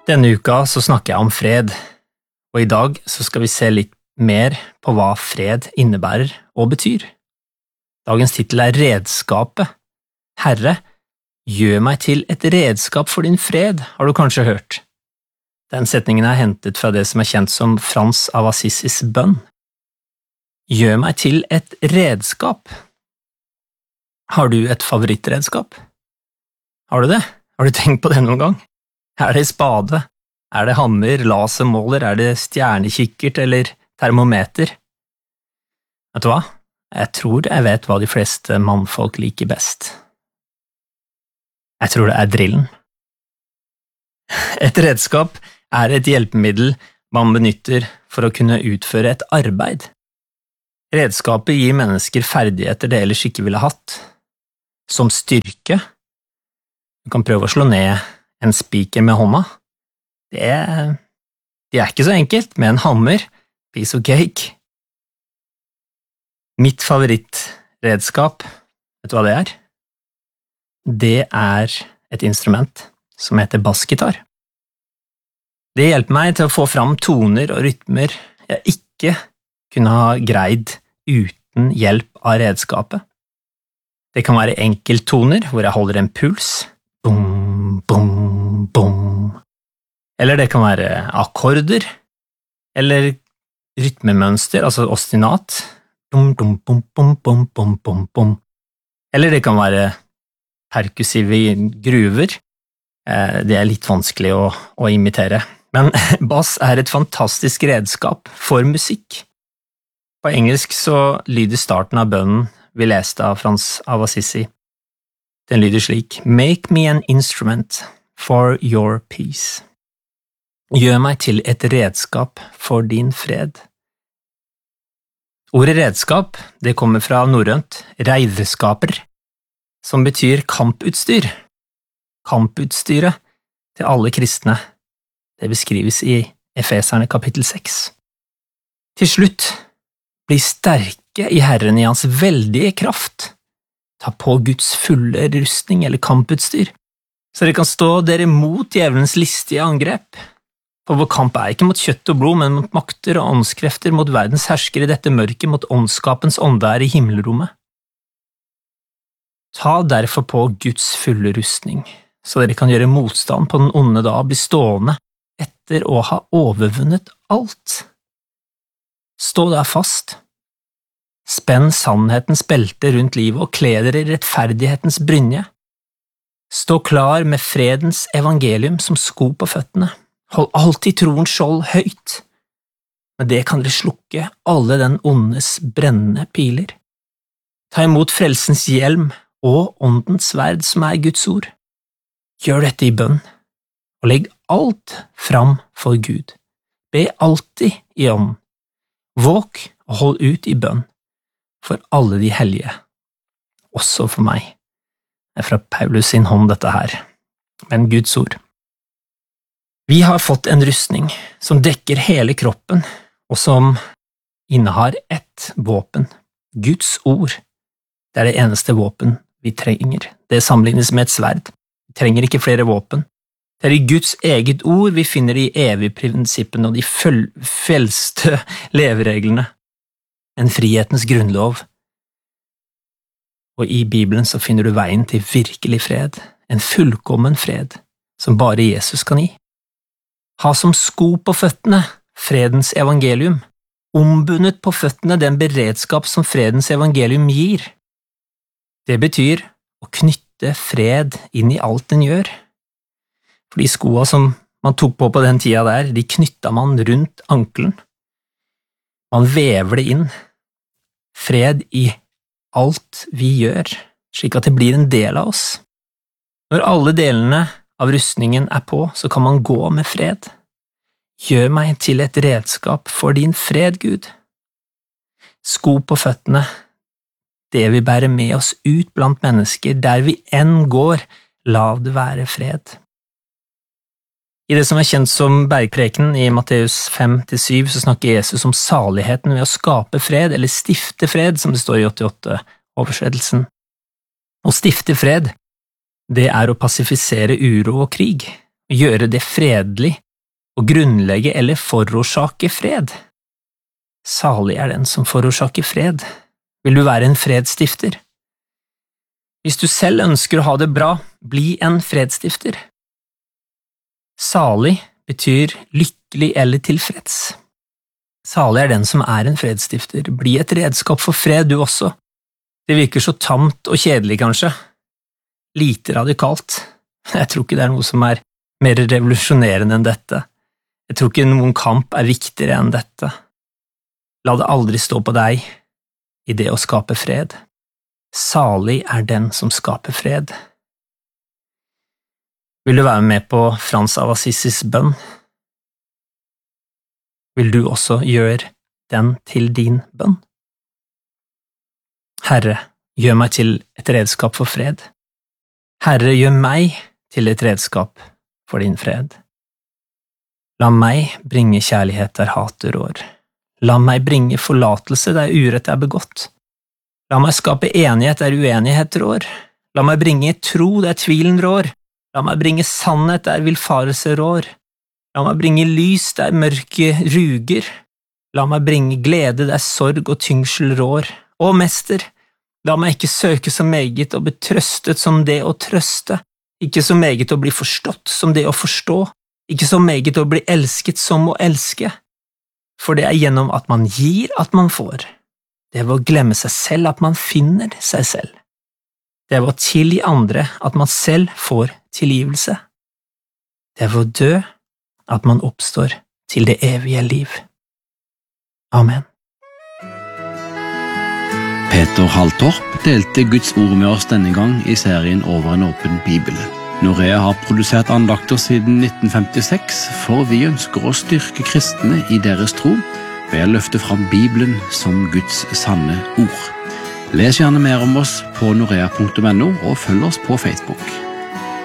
Denne uka så snakker jeg om fred, og i dag så skal vi se litt mer på hva fred innebærer og betyr. Dagens titel er Redskapet. Herre, gjør meg til et redskap for din fred, har du kanskje hørt. Den setningen er hentet fra det som er kjent som Frans av Assisis bønn. Gjør meg til et redskap. Har du et favorittredskap? Har du det? Har du tenkt på det noen gang? Er det spade? Er det hammer, lasermåler, er det stjernekikkert eller termometer? Vet du hva? Jeg tror jeg vet hva de fleste mannfolk liker best. Jeg tror det er drillen. Et redskap er et hjelpemiddel man benytter for å kunne utføre et arbeid. Redskapet gir mennesker ferdigheter de ellers ikke ville hatt, som styrke. Du kan prøve å slå ned en spiker med hånda. Det er ikke så enkelt, med en hammer, piece of cake. Mitt favorittredskap, vet du hva det er? Det er et instrument som heter bassgitar. Det hjelper meg til å få fram toner og rytmer jeg ikke kunne ha greid uten hjelp av redskapet. Det kan være enkelttoner hvor jeg holder en puls, bom, bom, bom. Eller det kan være akkorder, eller rytmemønster, altså ostinat, bom, bom, bom, bom, bom, bom, bom, bom. Eller det kan være perkussive gruver. Det er litt vanskelig å imitere. Men bass er et fantastisk redskap for musikk. På engelsk så lyder starten av bønnen vi leste av Frans av Assisi. Den lyder slik: Make me an instrument for your peace. Gjør meg til et redskap for din fred. Ordet redskap, det kommer fra norrønt reiðskaper, som betyr kamputstyr. Kamputstyret til alle kristne. Det beskrives i Efeserne kapittel 6. Til slutt, bli sterke i Herren i hans veldige kraft. Ta på Guds fulle rustning eller kamputstyr, så dere kan stå dere mot djevelens listige angrep. For vår kamp er ikke mot kjøtt og blod, men mot makter og åndskrefter, mot verdens herskere i dette mørket, mot åndskapens åndeær i himmelrommet. Ta derfor på Guds fulle rustning, så dere kan gjøre motstand på den onde dag, bli stående etter å ha overvunnet alt. Stå der fast. Spenn sannhetens belte rundt livet og kle dere i rettferdighetens brynje. Stå klar med fredens evangelium som sko på føttene. Hold alltid troens skjold høyt. Med det kan dere slukke alle den ondes brennende piler. Ta imot frelsens hjelm og åndens sverd som er Guds ord. Gjør dette i bønn, og legg alt fram for Gud. Be alltid i ånden. Våk og hold ut i bønn for alle de hellige, også for meg. Det er fra Paulus sin hånd dette her, men Guds ord. Vi har fått en rustning som dekker hele kroppen, og som innehar ett våpen, Guds ord. Det er det eneste våpen vi trenger. Det sammenlignes med et sverd. Vi trenger ikke flere våpen. Det er i Guds eget ord vi finner de evige prinsippene og de frelste levereglene, en frihetens grunnlov. Og i Bibelen så finner du veien til virkelig fred, en fullkommen fred, som bare Jesus kan gi. Ha som sko på føttene fredens evangelium, ombundet på føttene den beredskap som fredens evangelium gir. Det betyr å knytte fred inn i alt den gjør. For de skoene som man tok på den tida der, de knytta man rundt ankelen. Man vever det inn. Fred i alt vi gjør, slik at det blir en del av oss. Når alle delene av rustningen er på, så kan man gå med fred. Gjør meg til et redskap for din fred, Gud. Sko på føttene, det vi bærer med oss ut blant mennesker, der vi enn går, la det være fred. I det som er kjent som bergprekenen i Matteus 5-7, så snakker Jesus om saligheten ved å skape fred, eller stifte fred, som det står i 88-oversettelsen. Å stifte fred, det er å pasifisere uro og krig, gjøre det fredelig, og grunnlegge eller forårsake fred. Salig er den som forårsaker fred. Vil du være en fredsstifter? Hvis du selv ønsker å ha det bra, bli en fredsstifter. Salig betyr lykkelig eller tilfreds. Salig er den som er en fredsstifter. Bli et redskap for fred, du også. Det virker så tamt og kjedelig, kanskje. Lite radikalt. Jeg tror ikke det er noe som er mer revolusjonerende enn dette. Jeg tror ikke noen kamp er viktigere enn dette. La det aldri stå på deg i det å skape fred. Salig er den som skaper fred. Vil du være med på Frans av Assisis bønn? Vil du også gjøre den til din bønn? Herre, gjør meg til et redskap for fred. Herre, gjør meg til et redskap for din fred. La meg bringe kjærlighet der hatet rår. La meg bringe forlatelse der urett er begått. La meg skape enighet der uenighet rår. La meg bringe tro der tvilen rår. La meg bringe sannhet der villfarelse rår. La meg bringe lys der mørket ruger. La meg bringe glede der sorg og tyngsel rår. Å, mester, la meg ikke søke så meget å bli trøstet som det å trøste, ikke så meget å bli forstått som det å forstå, ikke så meget å bli elsket som å elske. For det er gjennom at man gir at man får. Det er ved å glemme seg selv at man finner seg selv. Det er ved å tilgi andre at man selv får tilgivelse. Det er ved å dø at man oppstår til det evige liv. Amen. Peter Haltorp delte Guds ord med oss denne gang i serien Over en åpen bibel. Norea har produsert andakter siden 1956, for vi ønsker å styrke kristne i deres tro ved å løfte fram Bibelen som Guds sanne ord. Les gjerne mer om oss på norea.no og følg oss på Facebook.